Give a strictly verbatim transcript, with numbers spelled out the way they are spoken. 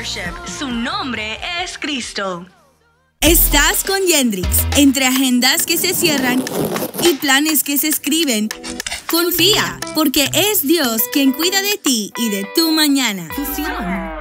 Worship. Su nombre es Cristo. Estás con Yendrix. Entre agendas que se cierran y planes que se escriben, confía, porque es Dios quien cuida de ti y de tu mañana. Fusión.